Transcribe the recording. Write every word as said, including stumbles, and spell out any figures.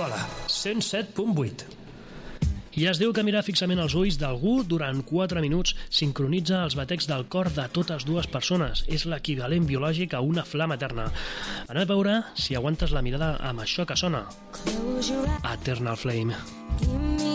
Coca-Cola, cent set punt vuit. I es diu que mirar fixament els ulls d'algú durant quatre minuts sincronitza els batecs del cor de totes dues persones. És l'equivalent biològic a una flama eterna. Anem a veure si aguantes la mirada amb això que sona. Eternal Flame.